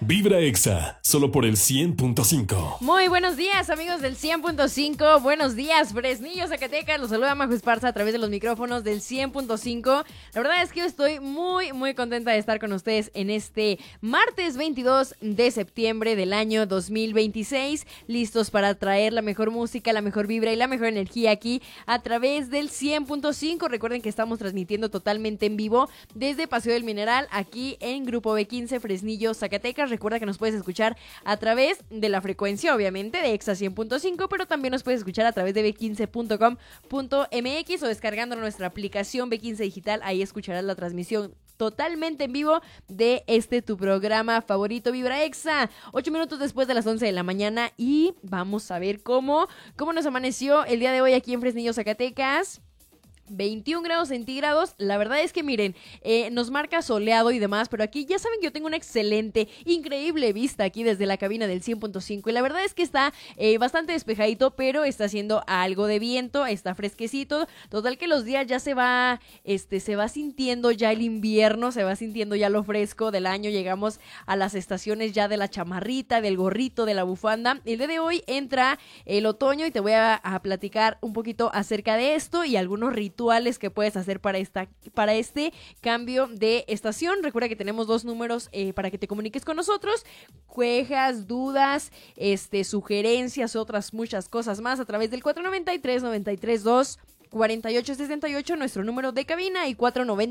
Vibra Exa, solo por el 100.5. Muy buenos días, amigos del 100.5. Buenos días, Fresnillo, Zacatecas. Los saluda Majo Esparza a través de los micrófonos del 100.5. La verdad es que yo estoy muy contenta de estar con ustedes en este martes 22 de septiembre del año 2026. Listos para traer la mejor música, la mejor vibra y la mejor energía aquí a través del 100.5. Recuerden que estamos transmitiendo totalmente en vivo desde Paseo del Mineral, aquí en Grupo B15, Fresnillo, Zacatecas. Recuerda que nos puedes escuchar a través de la frecuencia, obviamente, de Exa 100.5, pero también nos puedes escuchar a través de b15.com.mx o descargando nuestra aplicación B15 Digital. Ahí escucharás la transmisión totalmente en vivo de tu programa favorito, Vibra Exa. 8 minutos después de las 11 de la mañana y vamos a ver cómo nos amaneció el día de hoy aquí en Fresnillo, Zacatecas. 21 grados centígrados, la verdad es que miren, nos marca soleado y demás, pero aquí ya saben que yo tengo una excelente, increíble vista aquí desde la cabina del 100.5 y la verdad es que está bastante despejadito, pero está haciendo algo de viento, está fresquecito, total que los días ya se va sintiendo ya el invierno, se va sintiendo ya lo fresco del año, llegamos a las estaciones ya de la chamarrita, del gorrito, de la bufanda. El día de hoy entra el otoño y te voy a platicar un poquito acerca de esto y algunos rituales que puedes hacer para este cambio de estación. Recuerda que tenemos 2 números para que te comuniques con nosotros, quejas, dudas, sugerencias, otras muchas cosas más a través del 493-932 4868, nuestro número de cabina, y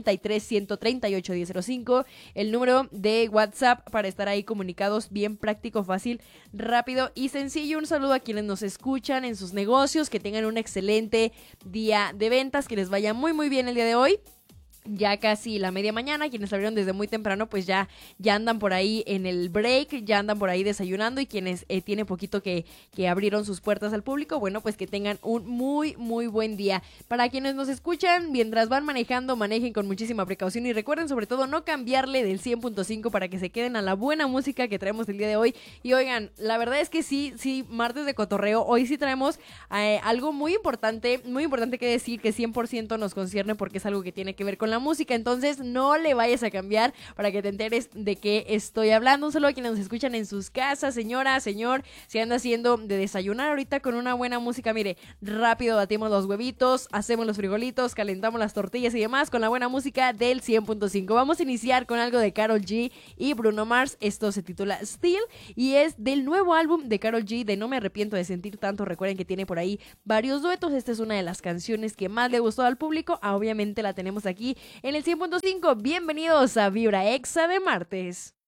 493-138-1005, el número de WhatsApp para estar ahí comunicados, bien práctico, fácil, rápido y sencillo. Un saludo a quienes nos escuchan en sus negocios, que tengan un excelente día de ventas, que les vaya muy bien el día de hoy. Ya casi la media mañana, quienes abrieron desde muy temprano pues ya andan por ahí en el break, ya andan por ahí desayunando, y quienes tiene poquito que abrieron sus puertas al público, bueno, pues que tengan un muy buen día. Para quienes nos escuchan mientras van manejando, manejen con muchísima precaución y recuerden sobre todo no cambiarle del 100.5 para que se queden a la buena música que traemos el día de hoy. Y oigan, la verdad es que sí, martes de cotorreo, hoy sí traemos algo muy importante que decir, que 100% nos concierne porque es algo que tiene que ver con la música, entonces no le vayas a cambiar para que te enteres de qué estoy hablando. Un saludo a quienes nos escuchan en sus casas, señora, señor, si anda haciendo de desayunar ahorita con una buena música, mire, rápido batimos los huevitos, hacemos los frijolitos, calentamos las tortillas y demás con la buena música del 100.5. Vamos a iniciar con algo de Karol G y Bruno Mars. Esto se titula Still y es del nuevo álbum de Karol G, de No Me Arrepiento de Sentir Tanto. Recuerden que tiene por ahí varios duetos. Esta es una de las canciones que más le gustó al público. Obviamente la tenemos aquí en el 100.5. Bienvenidos a Vibra Exa de martes.